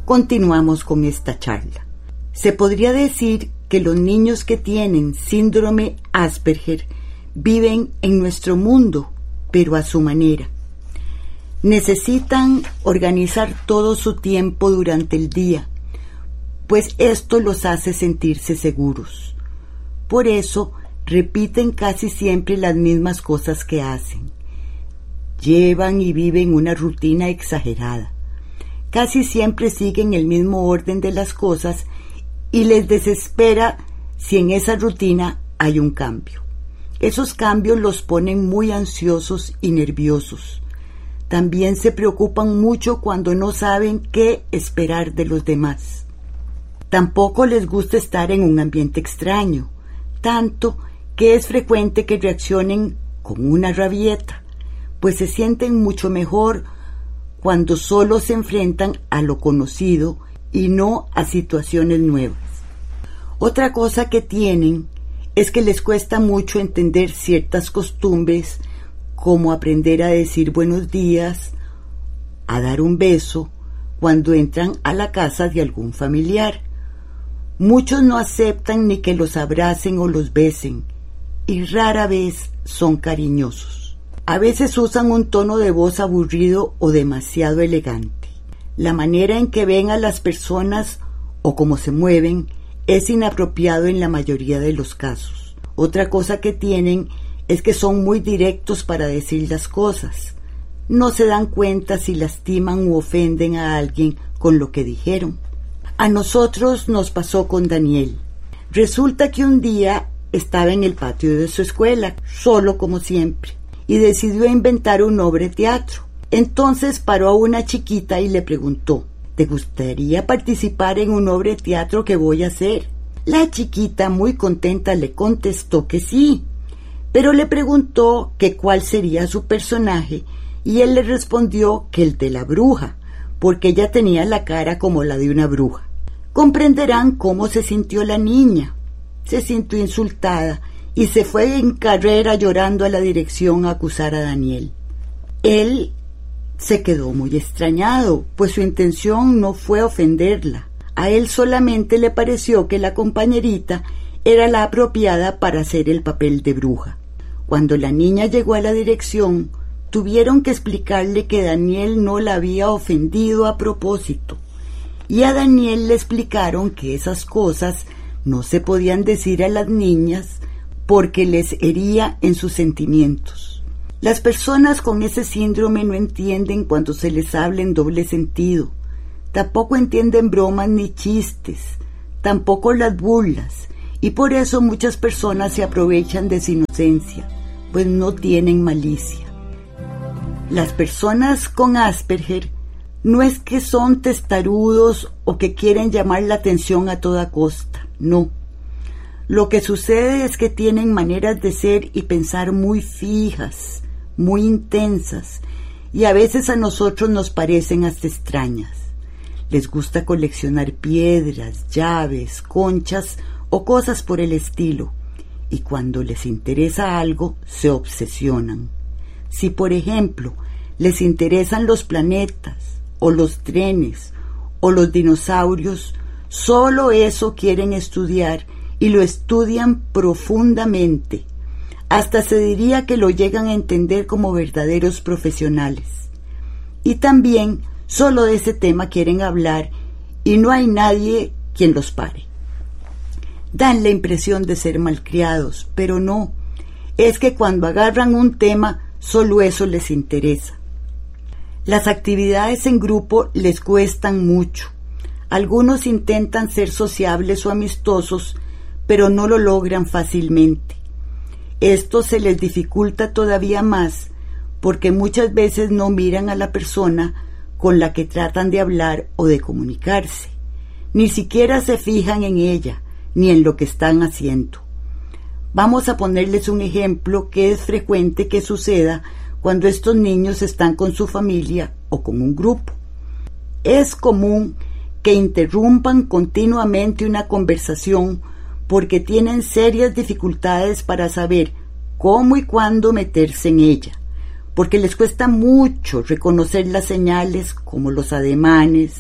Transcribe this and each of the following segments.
Continuamos con esta charla. Se podría decir que los niños que tienen síndrome Asperger viven en nuestro mundo, pero a su manera. Necesitan organizar todo su tiempo durante el día, pues esto los hace sentirse seguros. Por eso repiten casi siempre las mismas cosas que hacen. Llevan y viven una rutina exagerada. Casi siempre siguen el mismo orden de las cosas y les desespera si en esa rutina hay un cambio. Esos cambios los ponen muy ansiosos y nerviosos. También se preocupan mucho cuando no saben qué esperar de los demás. Tampoco les gusta estar en un ambiente extraño, tanto que es frecuente que reaccionen con una rabieta, pues se sienten mucho mejor cuando solo se enfrentan a lo conocido y no a situaciones nuevas. Otra cosa que tienen es que les cuesta mucho entender ciertas costumbres, como aprender a decir buenos días, a dar un beso cuando entran a la casa de algún familiar. Muchos no aceptan ni que los abracen o los besen, y rara vez son cariñosos. A veces usan un tono de voz aburrido o demasiado elegante. La manera en que ven a las personas o cómo se mueven es inapropiado en la mayoría de los casos. Otra cosa que tienen es que son muy directos para decir las cosas. No se dan cuenta si lastiman u ofenden a alguien con lo que dijeron. A nosotros nos pasó con Daniel. Resulta que un día estaba en el patio de su escuela, solo como siempre, y decidió inventar una obra de teatro. Entonces paró a una chiquita y le preguntó: ¿te gustaría participar en una obra de teatro que voy a hacer? La chiquita, muy contenta, le contestó que sí, pero le preguntó que cuál sería su personaje, y él le respondió que el de la bruja, porque ella tenía la cara como la de una bruja. Comprenderán cómo se sintió la niña. Se sintió insultada y se fue en carrera llorando a la dirección a acusar a Daniel. Él se quedó muy extrañado, pues su intención no fue ofenderla. A él solamente le pareció que la compañerita era la apropiada para hacer el papel de bruja. Cuando la niña llegó a la dirección, tuvieron que explicarle que Daniel no la había ofendido a propósito. Y a Daniel le explicaron que esas cosas no se podían decir a las niñas porque les hería en sus sentimientos. Las personas con ese síndrome no entienden cuando se les habla en doble sentido. Tampoco entienden bromas ni chistes, tampoco las burlas, y por eso muchas personas se aprovechan de su inocencia, pues no tienen malicia. Las personas con Asperger no es que son testarudos o que quieren llamar la atención a toda costa, no. Lo que sucede es que tienen maneras de ser y pensar muy fijas, muy intensas, y a veces a nosotros nos parecen hasta extrañas. Les gusta coleccionar piedras, llaves, conchas o cosas por el estilo, y cuando les interesa algo, se obsesionan. Si, por ejemplo, les interesan los planetas, o los trenes, o los dinosaurios, solo eso quieren estudiar, y lo estudian profundamente. Hasta se diría que lo llegan a entender como verdaderos profesionales. Y también solo de ese tema quieren hablar y no hay nadie quien los pare. Dan la impresión de ser malcriados, pero no. Es que cuando agarran un tema, solo eso les interesa. Las actividades en grupo les cuestan mucho. Algunos intentan ser sociables o amistosos, pero no lo logran fácilmente. Esto se les dificulta todavía más porque muchas veces no miran a la persona con la que tratan de hablar o de comunicarse. Ni siquiera se fijan en ella, ni en lo que están haciendo. Vamos a ponerles un ejemplo que es frecuente que suceda cuando estos niños están con su familia o con un grupo. Es común que interrumpan continuamente una conversación porque tienen serias dificultades para saber cómo y cuándo meterse en ella, porque les cuesta mucho reconocer las señales como los ademanes,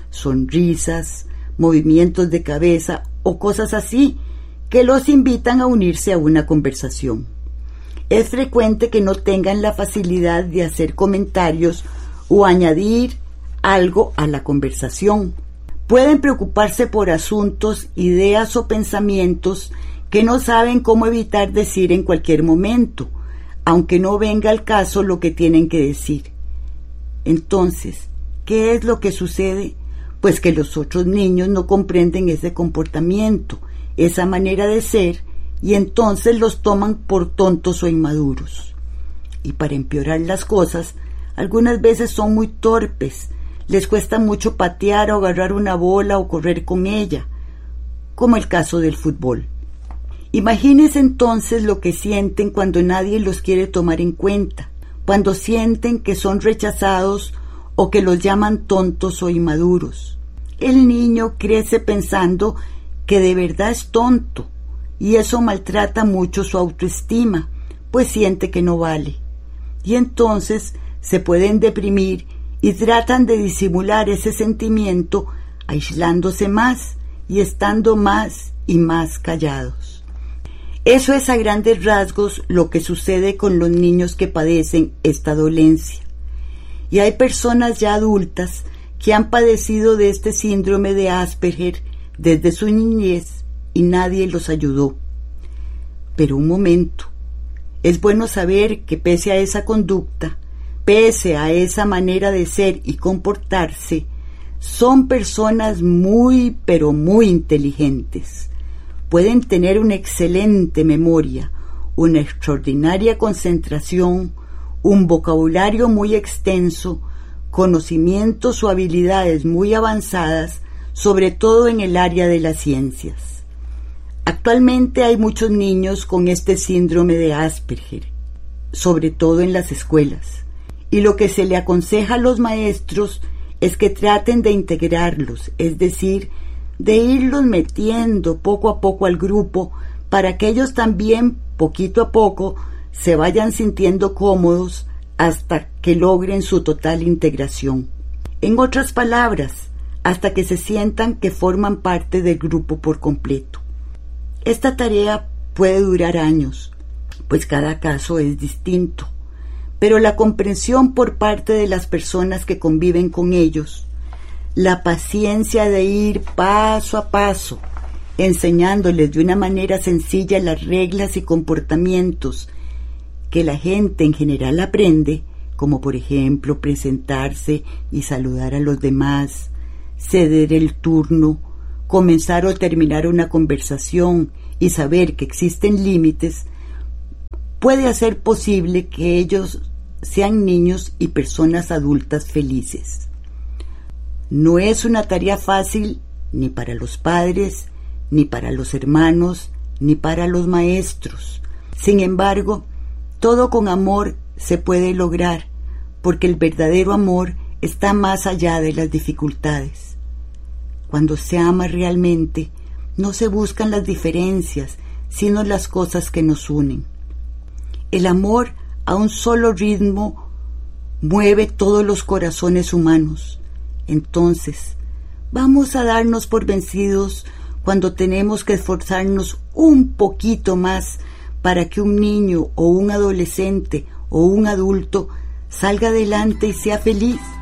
sonrisas, movimientos de cabeza o cosas así que los invitan a unirse a una conversación. Es frecuente que no tengan la facilidad de hacer comentarios o añadir algo a la conversación. Pueden preocuparse por asuntos, ideas o pensamientos que no saben cómo evitar decir en cualquier momento, aunque no venga al caso lo que tienen que decir. Entonces, ¿qué es lo que sucede? Pues que los otros niños no comprenden ese comportamiento, esa manera de ser, y entonces los toman por tontos o inmaduros. Y para empeorar las cosas, algunas veces son muy torpes, les cuesta mucho patear o agarrar una bola o correr con ella, como el caso del fútbol. Imagínense entonces lo que sienten cuando nadie los quiere tomar en cuenta, cuando sienten que son rechazados o que los llaman tontos o inmaduros. El niño crece pensando que de verdad es tonto, y eso maltrata mucho su autoestima, pues siente que no vale. Y entonces se pueden deprimir y tratan de disimular ese sentimiento aislándose más y estando más y más callados. Eso es a grandes rasgos lo que sucede con los niños que padecen esta dolencia. Y hay personas ya adultas que han padecido de este síndrome de Asperger desde su niñez y nadie los ayudó. Pero un momento, es bueno saber que pese a esa conducta, pese a esa manera de ser y comportarse, son personas muy, pero muy inteligentes. Pueden tener una excelente memoria, una extraordinaria concentración, un vocabulario muy extenso, conocimientos o habilidades muy avanzadas, sobre todo en el área de las ciencias. Actualmente hay muchos niños con este síndrome de Asperger, sobre todo en las escuelas, y lo que se le aconseja a los maestros es que traten de integrarlos, es decir, de irlos metiendo poco a poco al grupo para que ellos también, poquito a poco, se vayan sintiendo cómodos hasta que logren su total integración. En otras palabras, hasta que se sientan que forman parte del grupo por completo. Esta tarea puede durar años, pues cada caso es distinto, pero la comprensión por parte de las personas que conviven con ellos, la paciencia de ir paso a paso, enseñándoles de una manera sencilla las reglas y comportamientos que la gente en general aprende, como por ejemplo presentarse y saludar a los demás, ceder el turno, comenzar o terminar una conversación y saber que existen límites, puede hacer posible que ellos sean niños y personas adultas felices. No es una tarea fácil ni para los padres, ni para los hermanos, ni para los maestros. Sin embargo, todo con amor se puede lograr, porque el verdadero amor está más allá de las dificultades. Cuando se ama realmente, no se buscan las diferencias, sino las cosas que nos unen. El amor a un solo ritmo mueve todos los corazones humanos. Entonces, vamos a darnos por vencidos cuando tenemos que esforzarnos un poquito más para que un niño o un adolescente o un adulto salga adelante y sea feliz.